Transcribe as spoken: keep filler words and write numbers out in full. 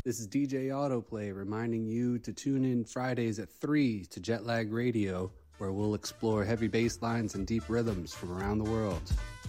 This is D J Autoplay reminding you to tune in Fridays at three to Jetlag Radio, where we'll explore heavy bass lines and deep rhythms from around the world.